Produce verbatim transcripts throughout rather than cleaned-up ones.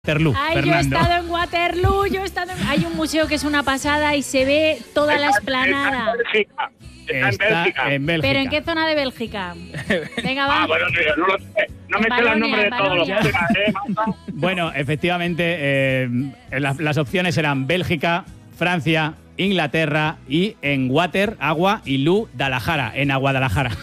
Waterloo, Ay, Fernando. yo he estado en Waterloo, yo he estado en... Hay un museo que es una pasada y se ve toda la esplanada. Está en Bélgica. Está en Bélgica. en Bélgica. ¿Pero en qué zona de Bélgica? Venga, va. Ah, bueno, tío, no lo sé. No me En sé los Valonia, nombres de en todos los Valonia. podcasts, ¿eh, Marta? Bueno, efectivamente, eh, las, las opciones eran Bélgica, Francia, Inglaterra y en Water, agua y Lu, Dalajara, en Aguadalajara.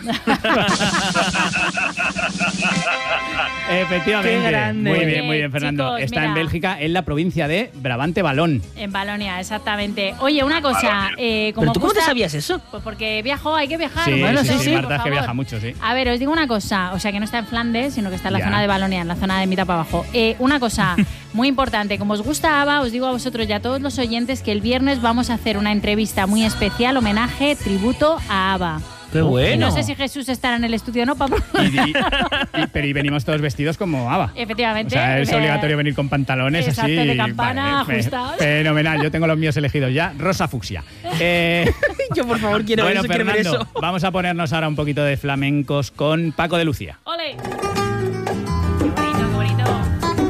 Efectivamente. Qué grande. Muy bien, muy bien, Fernando. Chicos, Está mira. en Bélgica, en la provincia de Brabante Valón. En Valonia, exactamente. Oye, una cosa. Valonia. Eh, como ¿Pero tú cómo te gusta- sabías eso? Pues porque viajo, hay que viajar. Sí, bueno, sí, sí, sí, sí, Marta por es que favor. viaja mucho, sí. A ver, os digo una cosa, o sea, que no está en Flandes, sino que está en la Ya. zona de Valonia, en la zona de mitad para abajo. Eh, una cosa muy importante, como os gusta ABBA, os digo a vosotros y a todos los oyentes que el viernes vamos a hacer una entrevista muy especial, homenaje, tributo a ABBA. ¡Qué Y bueno! no sé si Jesús estará en el estudio o no, Pablo. Y, y- y- pero y venimos todos vestidos como ABBA. Efectivamente. O sea, es eh, obligatorio venir con pantalones exacto, así. de campana, fe- ajustados. Fenomenal, yo tengo los míos elegidos ya. Rosa fucsia. Eh, Yo, por favor, quiero bueno, eso, quiero ver Fernando, eso. vamos a ponernos ahora un poquito de flamencos con Paco de Lucía. ¡Ole! ¡Qué bonito, qué bonito!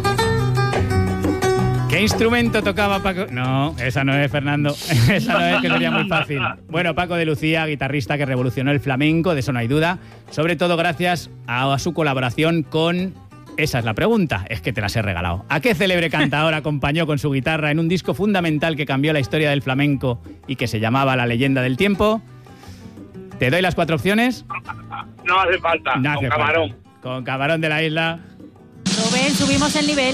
¿Qué instrumento tocaba Paco? No, esa no es, Fernando. Esa no es, que sería muy fácil. Bueno, Paco de Lucía, guitarrista que revolucionó el flamenco, de eso no hay duda. Sobre todo gracias a, a su colaboración con... Esa es la pregunta, es que te las he regalado. ¿A qué célebre cantador acompañó con su guitarra en un disco fundamental que cambió la historia del flamenco y que se llamaba La leyenda del tiempo? ¿Te doy las cuatro opciones? No hace falta. No con hace camarón. falta. Con Camarón de la Isla. Rubén, subimos el nivel.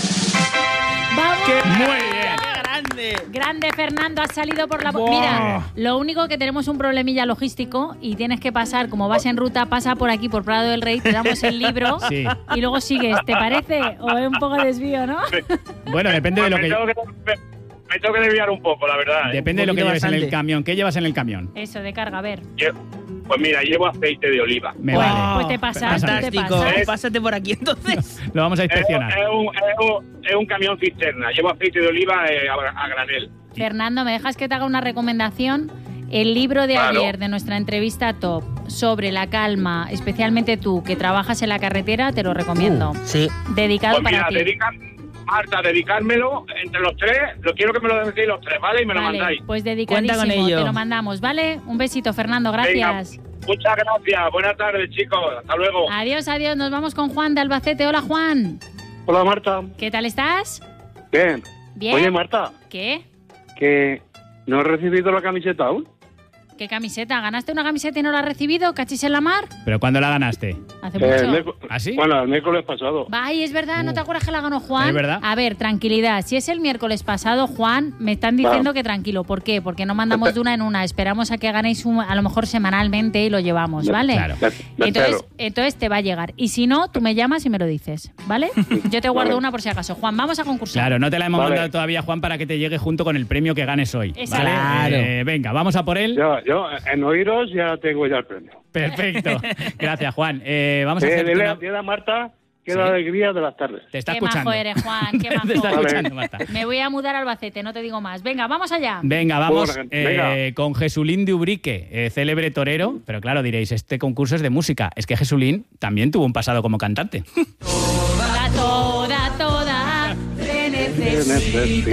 ¡Vamos! Muy bien. ¡Qué grande! Grande, Fernando, has salido por la... Buah. Mira, lo único que tenemos un problemilla logístico y tienes que pasar, como vas en ruta, pasa por aquí, por Prado del Rey, te damos el libro Sí. y luego sigues. ¿Te parece? ¿O es un poco desvío, no? Bueno, depende de Pues lo me, que... tengo que me, me tengo que desviar un poco, la verdad. ¿eh? Depende de lo que Un poquito lleves en el bastante. camión. ¿Qué llevas en el camión? Eso, de carga, a ver. Lle- Pues mira, llevo aceite de oliva. Me Bueno, vale. pues te pasas, Pásame. te Fantástico. pasas. Pásate por aquí, entonces. Lo vamos a Es, inspeccionar. es un, es, un, es un camión cisterna. Llevo aceite de oliva eh, a, a granel. Fernando, ¿me dejas que te haga una recomendación? El libro de Claro. ayer de nuestra entrevista top sobre la calma, especialmente tú que trabajas en la carretera, te lo recomiendo. Sí. Dedicado Pues mira, para ti. dedica, Marta, dedicármelo entre los tres. Lo quiero que me lo decís los tres, ¿vale? Y me lo Vale, mandáis. pues dedicadísimo, Cuenta con ello. te lo mandamos, ¿vale? Un besito, Fernando, gracias. Venga, muchas gracias. Buenas tardes, chicos. Hasta luego. Adiós, adiós, nos vamos con Juan de Albacete. Hola, Juan. Hola, Marta. ¿Qué tal estás? Bien. Bien. Oye, Marta, ¿Qué? que no he recibido la camiseta aún. ¿Qué camiseta? ¿Ganaste una camiseta y no la has recibido? ¿Cachis en la mar? ¿Pero cuándo la ganaste? Hace Eh, mucho. el miércoles- ¿Ah, sí? Bueno, el miércoles pasado. Ay, es verdad, ¿no te acuerdas que la ganó Juan? ¿Es verdad? A ver, tranquilidad. Si es el miércoles pasado, Juan, me están diciendo Va. que tranquilo. ¿Por qué? Porque no mandamos de una en una. Esperamos a que ganéis un- a lo mejor semanalmente y lo llevamos, ¿vale? Claro. Me- me Entonces, espero. entonces te va a llegar. Y si no, tú me llamas y me lo dices, ¿vale? Yo te guardo Vale. una por si acaso. Juan, vamos a concursar. Claro, no te la hemos Vale. mandado todavía, Juan, para que te llegue junto con el premio que ganes hoy. Exacto. ¿Vale? Claro. Eh, venga, vamos a por él. Yo, yo, en oíros ya tengo ya el premio. Perfecto. Gracias, Juan. Eh, vamos a Eh, hacer dile, una... dile a Marta que Sí. la alegría de las tardes. Te está Qué escuchando. majo eres, Juan, qué Te está majo. escuchando, Marta. Me voy a mudar a Albacete, no te digo más. Venga, vamos allá. Venga, vamos Buena gente. eh, Venga. con Jesulín de Ubrique, eh, célebre torero. Pero claro, diréis, este concurso es de música. Es que Jesulín también tuvo un pasado como cantante. Toda, toda, toda, te necesito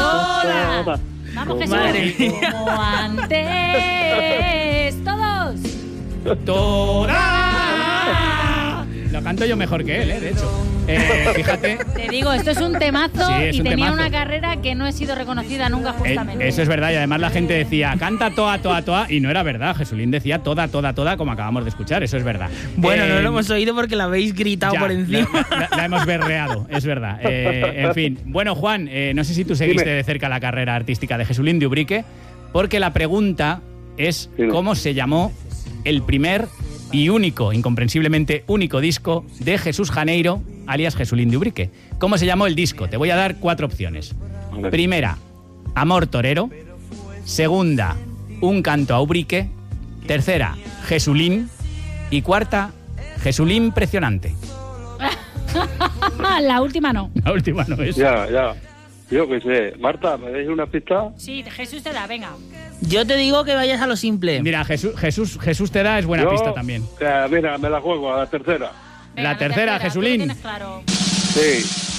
toda. Vamos, Jesús. Madre mía. Como antes. Todos. ¡Toda! Lo canto yo mejor que él, ¿eh? De hecho. Eh, fíjate. Te digo, esto es un temazo Sí, es y un tenía temazo. una carrera que no he sido reconocida nunca Eh, justamente. eso es verdad, y además la gente decía, canta toa, toa, toa, y no era verdad. Jesulín decía toda, toda, toda, como acabamos de escuchar, eso es verdad. Bueno, Eh, no lo hemos oído porque la habéis gritado ya, por encima. La, la- la hemos berreado, es verdad. Eh, en fin. Bueno, Juan, eh, no sé si tú seguiste Dime. de cerca la carrera artística de Jesulín de Ubrique, porque la pregunta es Dime. cómo se llamó el primer y único, incomprensiblemente único disco de Jesús Janeiro, alias Jesulín de Ubrique. ¿Cómo se llamó el disco? Te voy a dar cuatro opciones. Vale. Primera, Amor Torero. Segunda, Un canto a Ubrique. Tercera, Jesulín. Y cuarta, Jesulín Impresionante. La última no. La última no es. Ya, ya. Yo qué sé. Marta, ¿me deis una pista? Sí, Jesús te da, venga. Yo te digo que vayas a lo simple. Mira, Jesús, Jesús, Jesús te da, es buena Yo, pista también. eh, mira, me la juego a la tercera. Venga, La tercera, tú lo Jesulín. tienes claro. Sí.